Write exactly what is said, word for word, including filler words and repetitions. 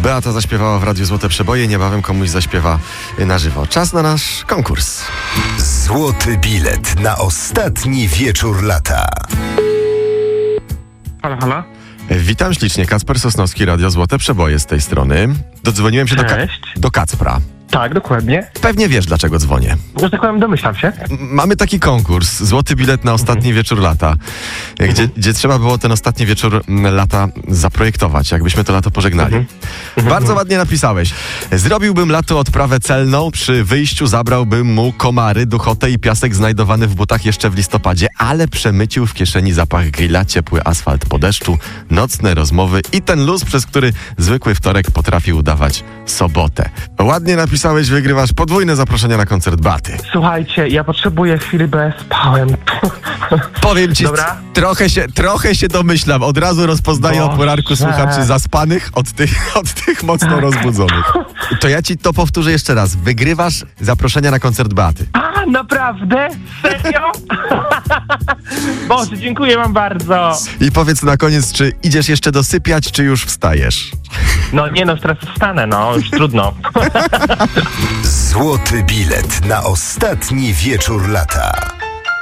Beata zaśpiewała w Radiu Złote Przeboje, niebawem komuś zaśpiewa na żywo. Czas na nasz konkurs. Złoty bilet na ostatni wieczór lata. Halo, halo. Witam ślicznie, Kacper Sosnowski, Radio Złote Przeboje z tej strony. Dodzwoniłem się do, Ka- Cześć. do Kacpra. Tak, dokładnie. Pewnie wiesz, dlaczego dzwonię. Że tak powiem, domyślam się. M- Mamy taki konkurs, złoty bilet na ostatni Mhm. wieczór lata, gdzie, Mhm. gdzie trzeba było ten ostatni wieczór m, lata zaprojektować, jakbyśmy to lato pożegnali. Mhm. Bardzo ładnie napisałeś. Zrobiłbym lato odprawę celną, przy wyjściu zabrałbym mu komary, duchotę i piasek znajdowany w butach jeszcze w listopadzie, ale przemycił w kieszeni zapach grilla, ciepły asfalt po deszczu, nocne rozmowy i ten luz, przez który zwykły wtorek potrafi udawać sobotę. Ładnie napisałeś, wygrywasz podwójne zaproszenie na koncert Beaty. Słuchajcie, ja potrzebuję chwili, bo ja spałem. Powiem ci, Dobra. trochę się, trochę się domyślam, od razu rozpoznaję Boże. o poranku słuchaczy zaspanych od tych, od tych mocno rozbudzonych. To ja ci to powtórzę jeszcze raz. Wygrywasz zaproszenia na koncert Beaty. A, naprawdę? Serio? Boże, dziękuję wam bardzo. I powiedz na koniec, czy idziesz jeszcze dosypiać, czy już wstajesz? No nie no, teraz wstanę, no, już trudno. Złoty bilet na ostatni wieczór lata.